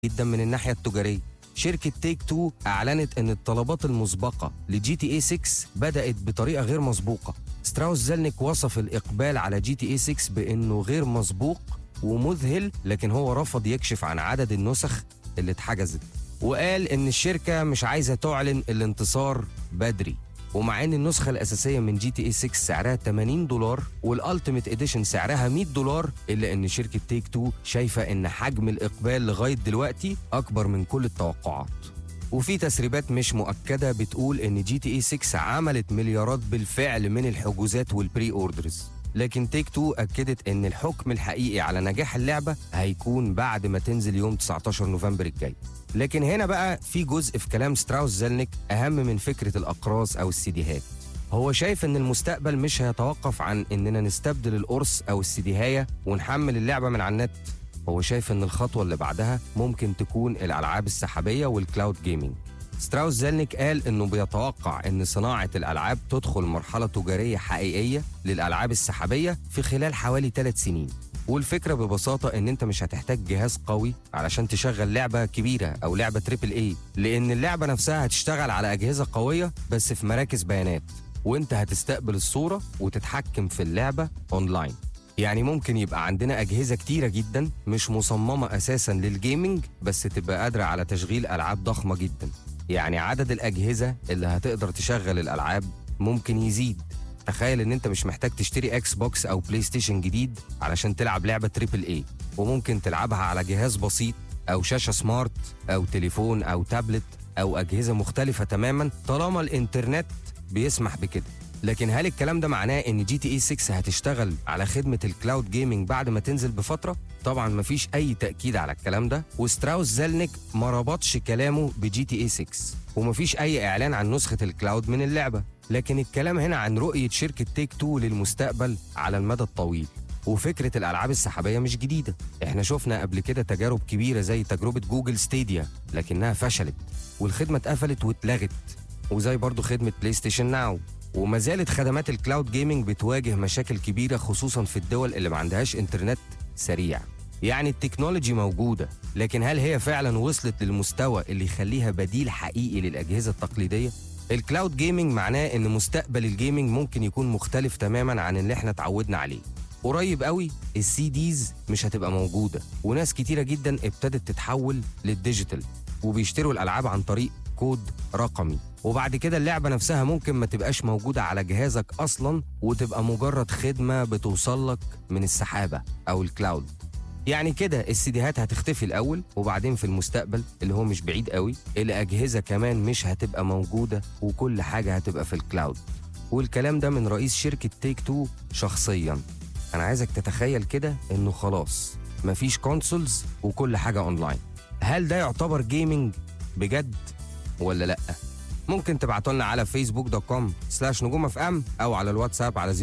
جدا من الناحية التجارية. شركة تيك تو أعلنت أن الطلبات المسبقة لجي تي اي 6 بدأت بطريقة غير مسبوقة. ستراوس زيلنيك وصف الإقبال على جي تي اي 6 بأنه غير مسبوق ومذهل، لكن هو رفض يكشف عن عدد النسخ اللي اتحجزت، وقال إن الشركة مش عايزة تعلن الانتصار بدري. ومع ان النسخه الاساسيه من جي تي اي 6 سعرها $80 والالتيميت اديشن سعرها $100، الا ان شركه تيك تو شايفه ان حجم الاقبال لغايه دلوقتي اكبر من كل التوقعات. وفي تسريبات مش مؤكده بتقول ان جي تي اي 6 عملت مليارات بالفعل من الحجوزات والبري اوردرز، لكن تيك تو اكدت ان الحكم الحقيقي على نجاح اللعبه هيكون بعد ما تنزل يوم 19 نوفمبر الجاي. لكن هنا بقى في جزء في كلام ستراوس زيلنيك أهم من فكرة الأقراص أو السيديهات. هو شايف إن المستقبل مش هيتوقف عن إننا نستبدل القرص أو السيديهاية ونحمل اللعبة من على النت. هو شايف إن الخطوة اللي بعدها ممكن تكون الألعاب السحابية والكلاود جيمينج. ستراوس زيلنيك قال إنه بيتوقع إن صناعة الألعاب تدخل مرحلة تجارية حقيقية للألعاب السحابية في خلال حوالي 3 سنين. والفكرة ببساطة إن أنت مش هتحتاج جهاز قوي علشان تشغل لعبة كبيرة أو لعبة تريبل اي، لأن اللعبة نفسها هتشتغل على أجهزة قوية بس في مراكز بيانات، وأنت هتستقبل الصورة وتتحكم في اللعبة أونلاين. يعني ممكن يبقى عندنا أجهزة كتيرة جدا مش مصممة أساساً للجيمنج، بس تبقى قادرة على تشغيل ألعاب ضخمة جدا. يعني عدد الأجهزة اللي هتقدر تشغل الألعاب ممكن يزيد. تخيل ان انت مش محتاج تشتري اكس بوكس او بلاي ستيشن جديد علشان تلعب لعبة تريبل اي، وممكن تلعبها على جهاز بسيط او شاشة سمارت او تليفون او تابلت او اجهزة مختلفة تماما طالما الانترنت بيسمح بكده. لكن هل الكلام ده معناه ان جي تي اي 6 هتشتغل على خدمة الكلاود جيمنج بعد ما تنزل بفترة؟ طبعا مفيش اي تأكيد على الكلام ده، وستراوس زيلنيك ما ربطش كلامه بجي تي اي 6، ومفيش اي اعلان عن نسخة الكلاود من اللعبة. لكن الكلام هنا عن رؤية شركة تيك تو للمستقبل على المدى الطويل. وفكرة الألعاب السحابية مش جديدة، احنا شفنا قبل كده تجارب كبيرة زي تجربة جوجل ستيديا لكنها فشلت والخدمة اتقفلت واتلغت، وزي برضو خدمة بلاي ستيشن ناو. وما زالت خدمات الكلاود جيمنج بتواجه مشاكل كبيرة خصوصا في الدول اللي ما عندهاش انترنت سريع. يعني التكنولوجي موجودة، لكن هل هي فعلا وصلت للمستوى اللي يخليها بديل حقيقي للأجهزة التقليدية؟ الكلاود جيمنج معناه ان مستقبل الجيمنج ممكن يكون مختلف تماما عن اللي احنا اتعودنا عليه. قريب قوي السي ديز مش هتبقى موجودة، وناس كتيرة جدا ابتدت تتحول للديجيتال وبيشتروا الألعاب عن طريق كود رقمي، وبعد كده اللعبة نفسها ممكن ما تبقاش موجودة على جهازك أصلا وتبقى مجرد خدمة بتوصلك من السحابة أو الكلاود. يعني كده السيديهات هتختفي الأول، وبعدين في المستقبل اللي هو مش بعيد قوي الأجهزة كمان مش هتبقى موجودة وكل حاجة هتبقى في الكلاود. والكلام ده من رئيس شركة تيك تو شخصيا. أنا عايزك تتخيل كده إنه خلاص مفيش كونسولز وكل حاجة أونلاين. هل ده يعتبر جيمنج بجد ولا لأ؟ ممكن تبعتوا لنا على facebook.com/نجوم اف ام او على الواتساب على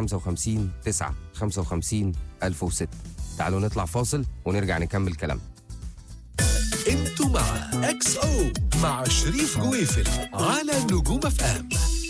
0155 9 55 1006. تعالوا نطلع فاصل ونرجع نكمل كلام. انتوا مع اكس او مع شريف جويفل على نجوم اف ام.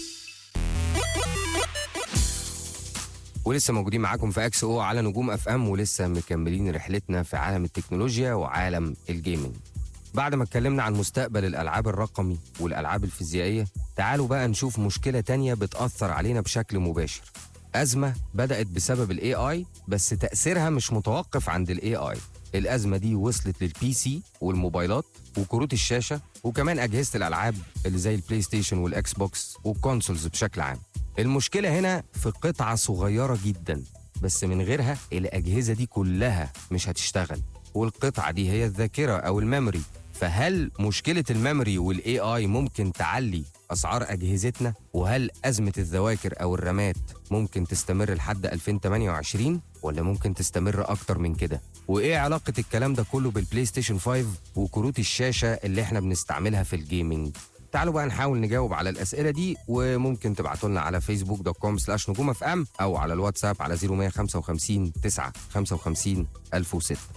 ولسه موجودين معاكم في اكس او على نجوم اف ام، ولسه مكملين رحلتنا في عالم التكنولوجيا وعالم الجيمنج. بعد ما اتكلمنا عن مستقبل الألعاب الرقمي والألعاب الفيزيائية، تعالوا بقى نشوف مشكلة تانية بتأثر علينا بشكل مباشر. أزمة بدأت بسبب ال AI بس تأثيرها مش متوقف عند ال AI. الأزمة دي وصلت للبي سي والموبايلات وكروت الشاشة وكمان أجهزة الألعاب اللي زي البلاي ستيشن والإكس بوكس والكونسولز بشكل عام. المشكلة هنا في قطعة صغيرة جدا، بس من غيرها الأجهزة دي كلها مش هتشتغل، والقطعة دي هي الذاكرة أو الميموري. فهل مشكلة الميموري والاي اي ممكن تعلي أسعار أجهزتنا؟ وهل أزمة الذواكر أو الرامات ممكن تستمر لحد 2028 ولا ممكن تستمر أكتر من كده؟ وإيه علاقة الكلام ده كله بالبلاي ستيشن 5 وكروت الشاشة اللي احنا بنستعملها في الجيمنج؟ تعالوا بقى نحاول نجاوب على الأسئلة دي، وممكن تبعتوا لنا على facebook.com/نجوم اف ام أو على الواتساب على 0155 9 55 1006.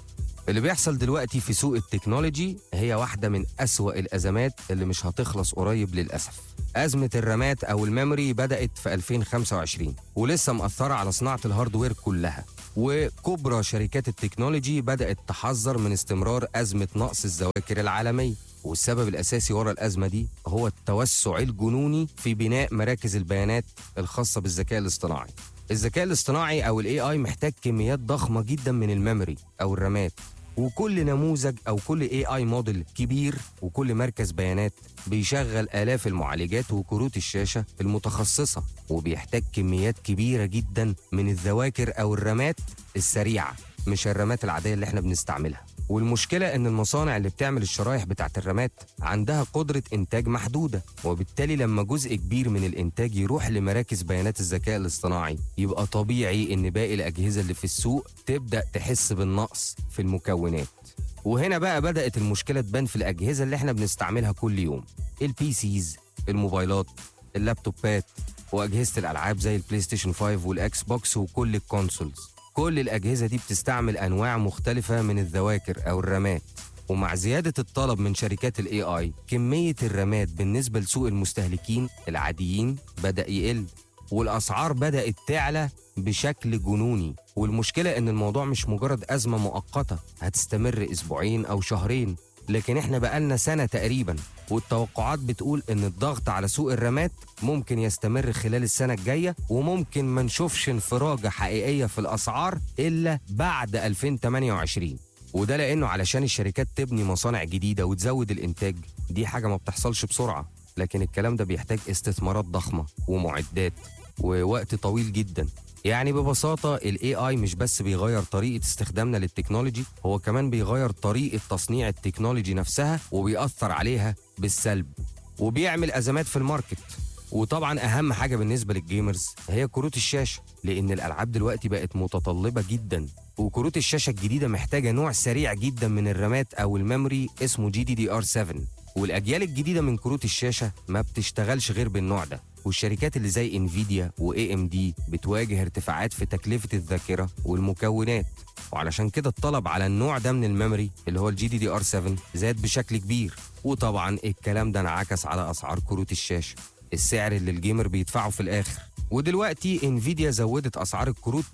اللي بيحصل دلوقتي في سوق التكنولوجي هي واحدة من أسوأ الأزمات اللي مش هتخلص قريب للأسف. أزمة الرامات أو الميموري بدأت في 2025 ولسه مأثرة على صناعة الهاردوير كلها، وكبرى شركات التكنولوجي بدأت تحذر من استمرار أزمة نقص الذواكر العالمية. والسبب الأساسي وراء الأزمة دي هو التوسع الجنوني في بناء مراكز البيانات الخاصة بالذكاء الاصطناعي. الذكاء الاصطناعي أو ال AI محتاج كميات ضخمة جدا من الميموري أو الرامات، وكل نموذج أو كل AI موديل كبير وكل مركز بيانات بيشغل آلاف المعالجات وكروت الشاشة المتخصصة، وبيحتاج كميات كبيرة جدا من الذواكر أو الرامات السريعة، مش الرامات العادية اللي احنا بنستعملها. والمشكلة إن المصانع اللي بتعمل الشرايح بتاعت الرامات عندها قدرة إنتاج محدودة، وبالتالي لما جزء كبير من الإنتاج يروح لمراكز بيانات الذكاء الاصطناعي يبقى طبيعي إن باقي الأجهزة اللي في السوق تبدأ تحس بالنقص في المكونات. وهنا بقى بدأت المشكلة تبان في الأجهزة اللي احنا بنستعملها كل يوم، الPCs، الموبايلات، اللابتوبات، وأجهزة الألعاب زي البلاي ستيشن 5 والإكس بوكس وكل الكونسولز. كل الأجهزة دي بتستعمل أنواع مختلفة من الذواكر أو الرامات، ومع زيادة الطلب من شركات ال AI كمية الرامات بالنسبة لسوق المستهلكين العاديين بدأ يقل، والأسعار بدأت تعلى بشكل جنوني. والمشكلة إن الموضوع مش مجرد أزمة مؤقتة هتستمر أسبوعين أو شهرين، لكن إحنا بقالنا سنة تقريباً، والتوقعات بتقول إن الضغط على سوق الرامات ممكن يستمر خلال السنة الجاية، وممكن ما نشوفش انفراجة حقيقية في الأسعار إلا بعد 2028. وده لأنه علشان الشركات تبني مصانع جديدة وتزود الإنتاج، دي حاجة ما بتحصلش بسرعة، لكن الكلام ده بيحتاج استثمارات ضخمة ومعدات ووقت طويل جداً. يعني ببساطة ال AI مش بس بيغير طريقة استخدامنا للتكنولوجي، هو كمان بيغير طريقة تصنيع التكنولوجي نفسها وبيأثر عليها بالسلب وبيعمل أزمات في الماركت. وطبعا أهم حاجة بالنسبة للجيمرز هي كروت الشاشة، لأن الألعاب دلوقتي بقت متطلبة جدا، وكروت الشاشة الجديدة محتاجة نوع سريع جدا من الرامات أو الميموري اسمه GDDR7، والأجيال الجديدة من كروت الشاشة ما بتشتغلش غير بالنوع ده. والشركات اللي زي انفيديا وAMD بتواجه ارتفاعات في تكلفة الذاكرة والمكونات، وعلشان كده الطلب على النوع ده من الميموري اللي هو GDDR7 زاد بشكل كبير. وطبعا الكلام ده انعكس على أسعار كروت الشاشة، السعر اللي الجيمر بيدفعه في الآخر. ودلوقتي انفيديا زودت أسعار الكروت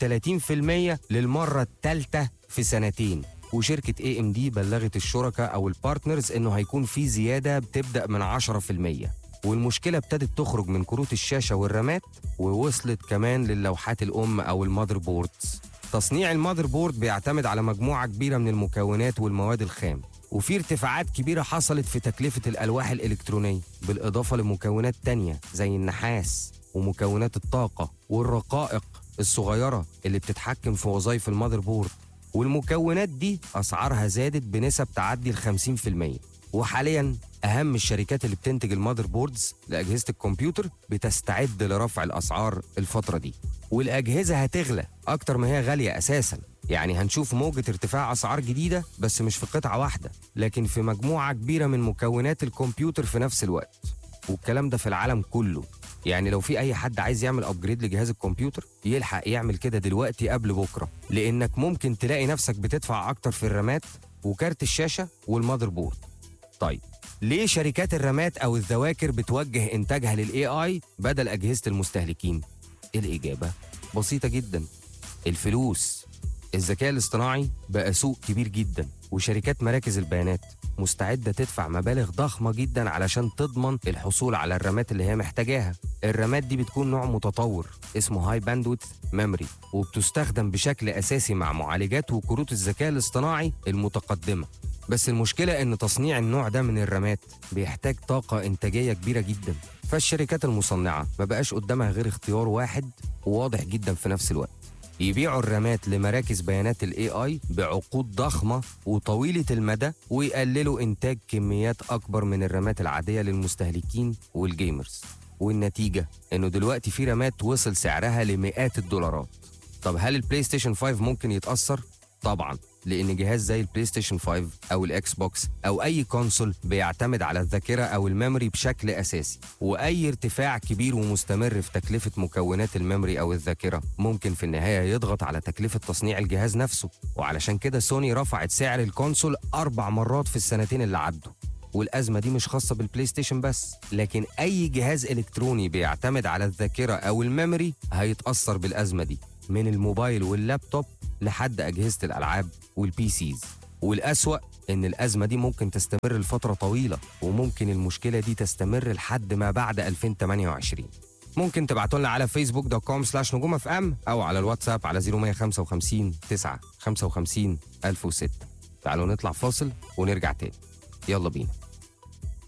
30% للمرة الثالثة في سنتين، وشركة AMD بلغت الشركاء أو البارتنرز إنه هيكون في زيادة بتبدأ من 10%. والمشكلة ابتدت تخرج من كروت الشاشة والرامات، ووصلت كمان للوحات الأم أو المادر بوردز. تصنيع المادر بورد بيعتمد على مجموعة كبيرة من المكونات والمواد الخام، وفي ارتفاعات كبيرة حصلت في تكلفة الألواح الإلكترونية، بالإضافة لمكونات تانية زي النحاس ومكونات الطاقة والرقائق الصغيرة اللي بتتحكم في وظائف المادر بورد. والمكونات دي أسعارها زادت بنسب تعدي 50%. وحالياً أهم الشركات اللي بتنتج المادر بوردز لأجهزة الكمبيوتر بتستعد لرفع الأسعار الفترة دي، والأجهزة هتغلى أكتر ما هي غالية أساساً. يعني هنشوف موجة ارتفاع أسعار جديدة، بس مش في قطعة واحدة، لكن في مجموعة كبيرة من مكونات الكمبيوتر في نفس الوقت. والكلام ده في العالم كله. يعني لو في أي حد عايز يعمل أبجريد لجهاز الكمبيوتر يلحق يعمل كده دلوقتي قبل بكرة، لأنك ممكن تلاقي نفسك بتدفع أكتر في الرامات وكارت الشاشة والمادر بورد. طيب ليه شركات الرامات أو الذواكر بتوجه إنتاجها للAI بدل أجهزة المستهلكين؟ الإجابة بسيطة جدا، الفلوس. الذكاء الاصطناعي بقى سوق كبير جدا، وشركات مراكز البيانات مستعدة تدفع مبالغ ضخمة جدا علشان تضمن الحصول على الرامات اللي هي محتاجاها. الرامات دي بتكون نوع متطور اسمه هاي باندويث ميموري، وبتستخدم بشكل أساسي مع معالجات وكروت الذكاء الاصطناعي المتقدمة. بس المشكلة إن تصنيع النوع ده من الرامات بيحتاج طاقة إنتاجية كبيرة جدا، فالشركات المصنعة ما بقاش قدامها غير اختيار واحد وواضح جدا في نفس الوقت: يبيعوا الرامات لمراكز بيانات ال AI بعقود ضخمة وطويلة المدى، ويقللوا إنتاج كميات أكبر من الرامات العادية للمستهلكين والجيمرز. والنتيجة إنه دلوقتي في رامات وصل سعرها لمئات الدولارات. طب هل البلاي ستيشن 5 ممكن يتأثر؟ طبعا، لأن جهاز زي البلاي ستيشن 5 أو الإكس بوكس أو أي كونسول بيعتمد على الذاكرة أو الميموري بشكل أساسي، وأي ارتفاع كبير ومستمر في تكلفة مكونات الميموري أو الذاكرة ممكن في النهاية يضغط على تكلفة تصنيع الجهاز نفسه. وعلشان كده سوني رفعت سعر الكونسول 4 مرات في السنتين اللي عدوا. والأزمة دي مش خاصة بالبلاي ستيشن بس، لكن أي جهاز إلكتروني بيعتمد على الذاكرة أو الميموري هيتأثر بالأزمة دي، من الموبايل واللابتوب لحد أجهزة الألعاب والبي سيز. والأسوأ إن الأزمة دي ممكن تستمر لفترة طويلة، وممكن المشكلة دي تستمر لحد ما بعد 2028. ممكن تبعتوا لنا على facebook.com/نجوم اف ام أو على الواتساب على 0155 9 55 1006. تعالوا نطلع فاصل ونرجع تاني. يلا بينا.